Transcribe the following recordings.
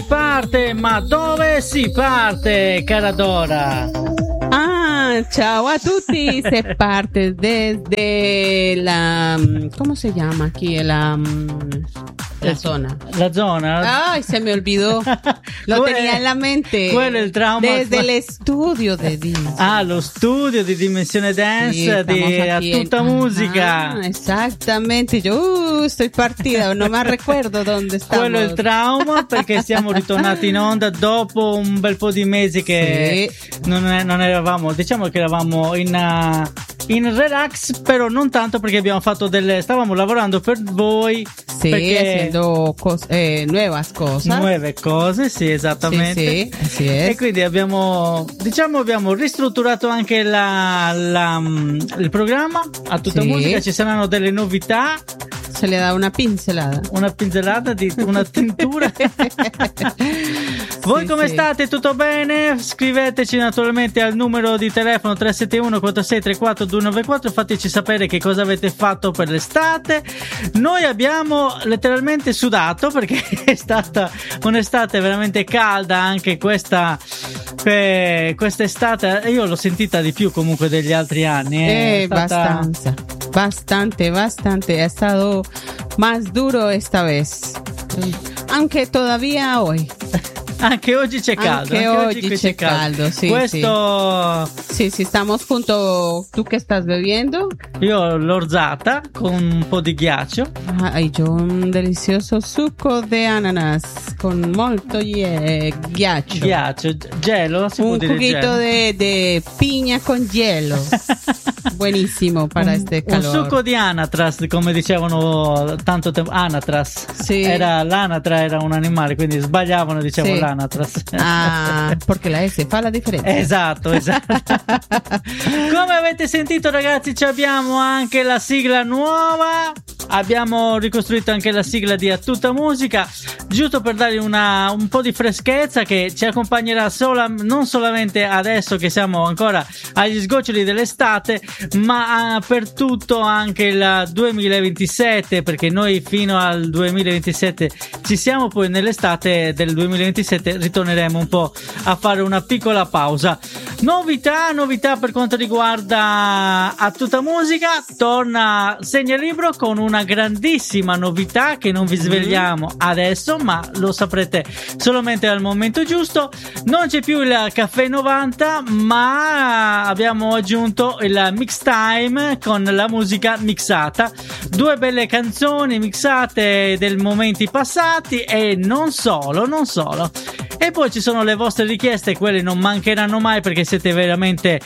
parte, ma dove si parte, cara Dora? Ciao a tutti, se parte desde la... ¿Cómo se llama aquí? La zona. La zona. Ay, se me olvidó. Lo tenía en la mente. ¿Cuál es el trauma? Desde el estudio de Dimensione. Ah, lo studio di Dimensione Dance, Sí, di A Tutta Musica. Ah, exactamente. Yo estoy partida, non mi ricordo dove stavo. Quello è il trauma, perché siamo ritornati in onda dopo un bel po' di mesi che non eravamo, diciamo che eravamo in relax, però non tanto, perché abbiamo fatto stavamo lavorando per voi. Sì, haciendo nuevas cosas. Nuove cose, sì, esattamente. Sì, así es. E quindi abbiamo ristrutturato anche il programma A Tutta Musica. Ci saranno delle novità. Se le da una pincelata. Una pinzelata di una tintura. Voi come state? Tutto bene? Scriveteci naturalmente al numero di telefono 371 46 34 294. Fateci sapere che cosa avete fatto per l'estate. Noi abbiamo letteralmente sudato, perché è stata un'estate veramente calda anche quest'estate. Io l'ho sentita di più comunque degli altri anni. Bastante. È stato más duro esta vez. Anche todavía hoy. Anche oggi c'è caldo. Anche oggi c'è caldo, sì. Questo... Sì, estamos junto. ¿Tú qué estás bebiendo? Io l'orzata con un po' di ghiaccio. Yo un delicioso succo di ananas con molto ghiaccio. Gelo, si un juguito de piña con hielo. Buonissimo para este calor. Un succo di anatras, come dicevano tanto tempo. Anatras. Sì. L'anatra era un animale, quindi sbagliavano, dicevano l'anatras. Perché la S fa la differenza. Esatto. Come avete sentito, ragazzi, abbiamo anche la sigla nuova. Abbiamo ricostruito anche la sigla di A Tutta Musica, giusto per dargli un po' di freschezza, che ci accompagnerà non solamente adesso che siamo ancora agli sgoccioli dell'estate, ma per tutto anche il 2027, perché noi fino al 2027 ci siamo, poi nell'estate del 2027 ritorneremo un po' a fare una piccola pausa. Novità per quanto riguarda A Tutta Musica, torna Segnalibro con una grandissima novità che non vi svegliamo adesso, ma lo saprete solamente al momento giusto. Non c'è più il Caffè 90, ma abbiamo aggiunto il Mix Time con la musica mixata, 2 belle canzoni mixate del momenti passati, e non solo. E poi ci sono le vostre richieste, quelle non mancheranno mai, perché siete veramente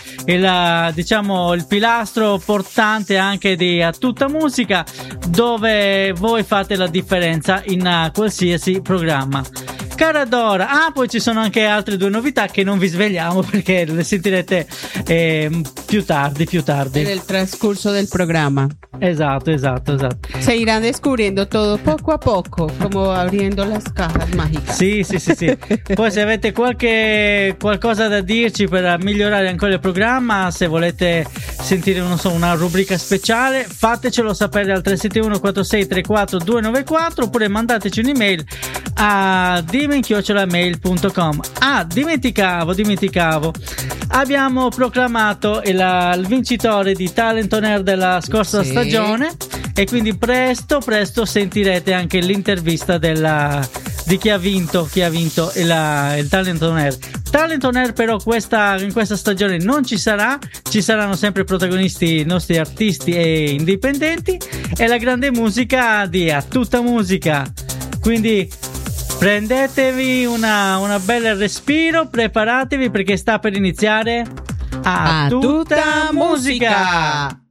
il pilastro portante anche di A Tutta Musica, dove voi fate la differenza in qualsiasi programma. Cara Dora, poi ci sono anche altre 2 novità che non vi svegliamo, perché le sentirete più tardi. Nel trascorso del programma. Esatto. Se irán descubriendo todo poco a poco, como abriendo las cajas mágicas. Sì. Poi se avete qualcosa da dirci per migliorare ancora il programma, se volete sentire una rubrica speciale, fatecelo sapere al 371 46 34 294, oppure mandateci un'email a dimen@mail.com. Dimenticavo. Abbiamo proclamato il vincitore di Talent On Air della scorsa stagione, e quindi presto sentirete anche l'intervista di chi ha vinto il Talent On Air. Talent On Air però in questa stagione non ci saranno sempre protagonisti i nostri artisti e indipendenti, e la grande musica di A Tutta Musica. Quindi prendetevi una bella respiro, preparatevi, perché sta per iniziare A Tutta Musica.